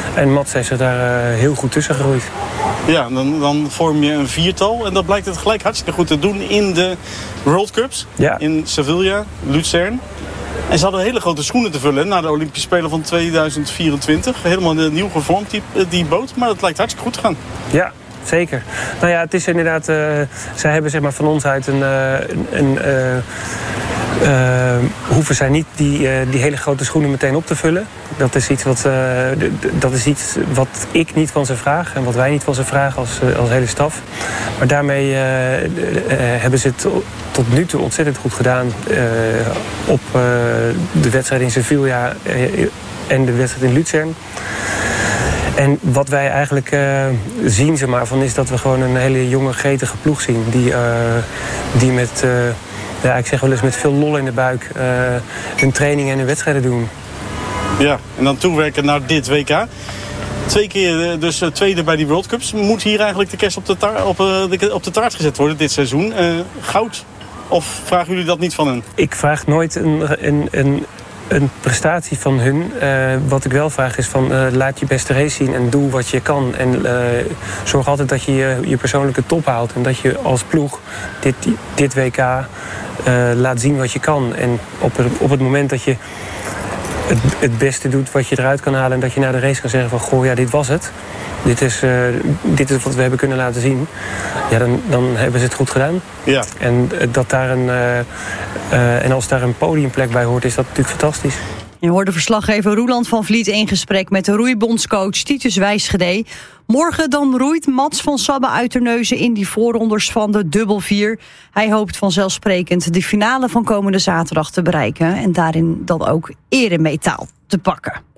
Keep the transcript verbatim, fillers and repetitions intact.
En Mats heeft zich daar uh, heel goed tussen gegroeid. Ja, dan, dan vorm je een viertal. En dat blijkt het gelijk hartstikke goed te doen in de World Cups. Ja. In Sevilla, Luzern. En ze hadden hele grote schoenen te vullen na de Olympische Spelen van tweeduizend vierentwintig. Helemaal nieuw gevormd, die, die boot. Maar dat lijkt hartstikke goed te gaan. Ja, zeker. Nou ja, het is inderdaad... Uh, zij hebben zeg maar van ons uit een... Uh, een uh, uh, hoeven zij niet die, uh, die hele grote schoenen meteen op te vullen. Dat is iets wat, uh, d- d- dat is iets wat ik niet van ze vraag. En wat wij niet van ze vragen als, uh, als hele staf. Maar daarmee uh, uh, hebben ze het tot nu toe ontzettend goed gedaan. Uh, op uh, de wedstrijd in Sevilla uh, en de wedstrijd in Luzern. En wat wij eigenlijk uh, zien zeg maar, van is dat we gewoon een hele jonge, gretige ploeg zien. Die, uh, die met, uh, ja, ik zeg wel eens met veel lol in de buik uh, hun trainingen en hun wedstrijden doen. Ja, en dan toewerken naar dit W K. Twee keer dus tweede bij die World Cups. Moet hier eigenlijk de kerst op de, taart, op, de, op de taart gezet worden dit seizoen? Uh, goud? Of vragen jullie dat niet van hen? Ik vraag nooit een... een, een Een prestatie van hun. Uh, wat ik wel vraag is van uh, laat je beste race zien en doe wat je kan. En uh, zorg altijd dat je, je je persoonlijke top haalt. En dat je als ploeg dit, dit W K uh, laat zien wat je kan. En op, op het moment dat je het, het beste doet wat je eruit kan halen. En dat je na de race kan zeggen van goh, ja, dit was het. Dit is, uh, dit is wat we hebben kunnen laten zien. Ja, dan, dan hebben ze het goed gedaan. Ja. En, dat daar een, uh, uh, en als daar een podiumplek bij hoort, is dat natuurlijk fantastisch. Je hoorde verslaggever Roeland van Vliet in gesprek met de roeibondscoach Titus Wijsgede. Morgen dan roeit Mats van Sabbe uit Terneuzen in die voorrondes van de dubbel vier. Hij hoopt vanzelfsprekend de finale van komende zaterdag te bereiken en daarin dan ook eremetaal te pakken.